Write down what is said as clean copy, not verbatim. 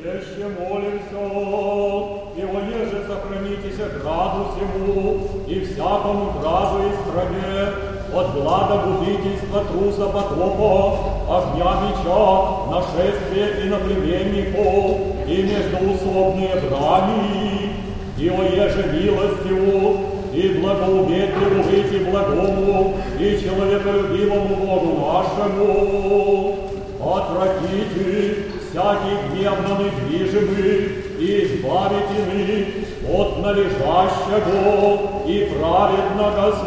Еще молимся, и оеже сохранитесь граду сему, и всякому граду и стране, от глада будительства труса потопа, огня меча, нашествия иноплеменников, и междоусобные брани, и оеже милостиву, и благоуветливу выйти благому, и человеколюбивому Богу нашему, отвратите всякий гневно недвижимый, и избавите мы от належащего и праведного